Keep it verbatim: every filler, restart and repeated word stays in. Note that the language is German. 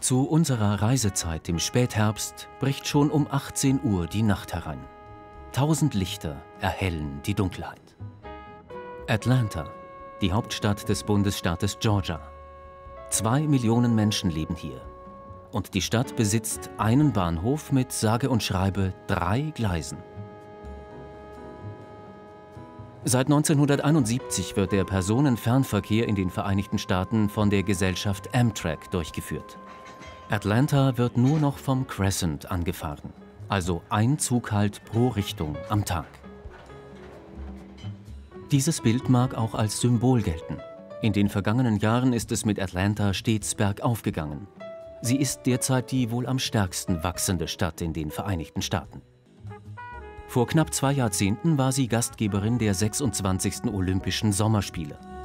Zu unserer Reisezeit im Spätherbst bricht schon um achtzehn Uhr die Nacht herein. Tausend Lichter erhellen die Dunkelheit. Atlanta, die Hauptstadt des Bundesstaates Georgia. Zwei Millionen Menschen leben hier. Und die Stadt besitzt einen Bahnhof mit sage und schreibe drei Gleisen. Seit neunzehnhunderteinundsiebzig wird der Personenfernverkehr in den Vereinigten Staaten von der Gesellschaft Amtrak durchgeführt. Atlanta wird nur noch vom Crescent angefahren, also ein Zughalt pro Richtung am Tag. Dieses Bild mag auch als Symbol gelten. In den vergangenen Jahren ist es mit Atlanta stets bergauf gegangen. Sie ist derzeit die wohl am stärksten wachsende Stadt in den Vereinigten Staaten. Vor knapp zwei Jahrzehnten war sie Gastgeberin der sechsundzwanzigsten Olympischen Sommerspiele.